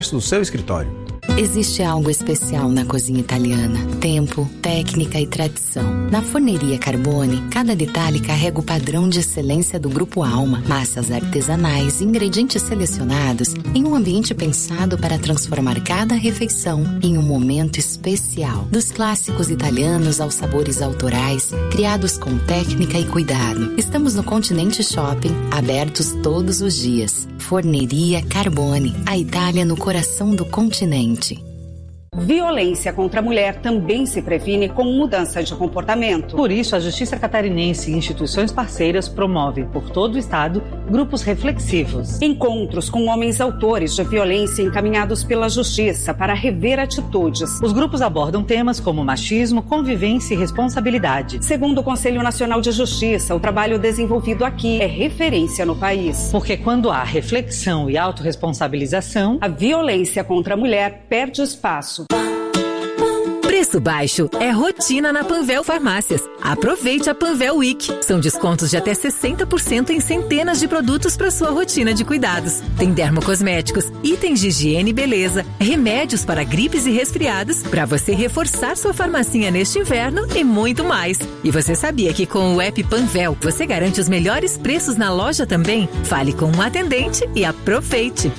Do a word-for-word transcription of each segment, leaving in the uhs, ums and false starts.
do seu escritório. Existe algo especial na cozinha italiana. Tempo, técnica e tradição. Na Forneria Carbone, cada detalhe carrega o padrão de excelência do Grupo Alma. Massas artesanais, ingredientes selecionados em um ambiente pensado para transformar cada refeição em um momento especial. Dos clássicos italianos aos sabores autorais, criados com técnica e cuidado. Estamos no Continente Shopping, abertos todos os dias. Forneria Carbone, a Itália no coração do continente. Violência contra a mulher também se previne com mudança de comportamento. Por isso, a Justiça Catarinense e instituições parceiras promovem por todo o estado grupos reflexivos. Encontros com homens autores de violência encaminhados pela Justiça para rever atitudes. Os grupos abordam temas como machismo, convivência e responsabilidade. Segundo o Conselho Nacional de Justiça, o trabalho desenvolvido aqui é referência no país. Porque quando há reflexão e autorresponsabilização, a violência contra a mulher perde espaço. Preço baixo é rotina na Panvel Farmácias. Aproveite a Panvel Week. São descontos de até sessenta por cento em centenas de produtos para sua rotina de cuidados. Tem dermocosméticos, itens de higiene e beleza, remédios para gripes e resfriados, para você reforçar sua farmacinha neste inverno e muito mais. E você sabia que com o app Panvel você garante os melhores preços na loja também? Fale com um atendente e aproveite.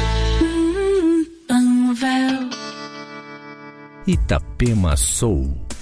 Itapema Soul.